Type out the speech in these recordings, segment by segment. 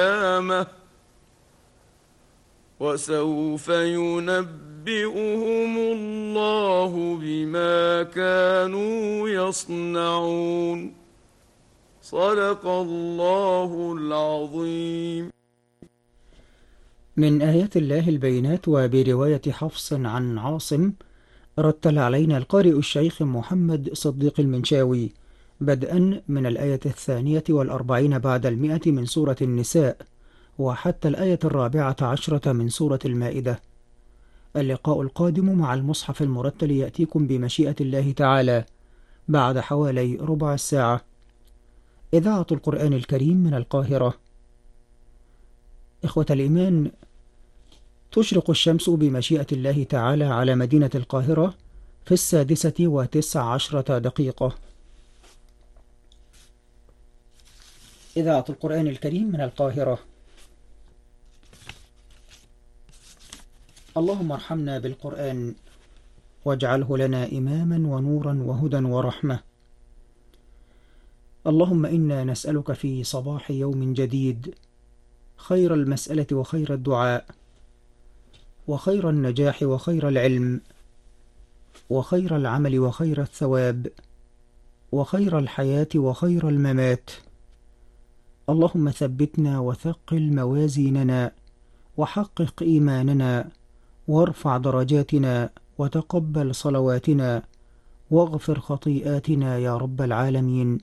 القيامة وسوف ينبئهم الله بما كانوا يصنعون. صدق الله العظيم. من آيات الله البينات. وبرواية حفص عن عاصم رتل علينا القارئ الشيخ محمد صديق المنشاوي بدءا من الآية 42 بعد 100 من سورة النساء وحتى الآية 14 من سورة المائدة. اللقاء القادم مع المصحف المرتل يأتيكم بمشيئة الله تعالى بعد حوالي ربع ساعة. إذاعة القرآن الكريم من القاهرة. إخوة الإيمان، تشرق الشمس بمشيئة الله تعالى على مدينة القاهرة في 6:19 إذاعة القرآن الكريم من القاهرة. اللهم ارحمنا بالقرآن واجعله لنا إماما ونورا وهدى ورحمة. اللهم إنا نسألك في صباح يوم جديد خير المسألة وخير الدعاء وخير النجاح وخير العلم وخير العمل وخير الثواب وخير الحياة وخير الممات. اللهم ثبتنا وثقل موازيننا وحقق إيماننا وارفع درجاتنا وتقبل صلواتنا واغفر خطيئاتنا يا رب العالمين.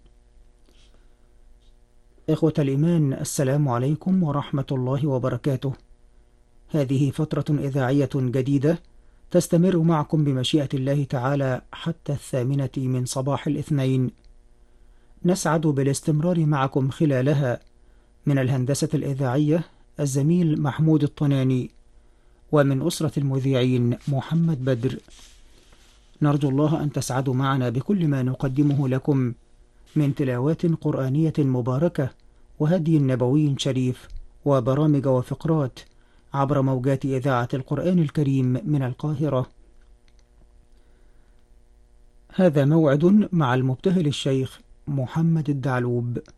إخوة الإيمان، السلام عليكم ورحمة الله وبركاته. هذه فترة إذاعية جديدة تستمر معكم بمشيئة الله تعالى حتى 8 من صباح الاثنين. نسعد بالاستمرار معكم خلالها من الهندسة الإذاعية الزميل محمود الطناني، ومن أسرة المذيعين محمد بدر. نرجو الله أن تسعدوا معنا بكل ما نقدمه لكم من تلاوات قرآنية مباركة وهدي نبوي شريف وبرامج وفقرات عبر موجات إذاعة القرآن الكريم من القاهرة. هذا موعد مع المبتهل الشيخ محمد الدعلوب.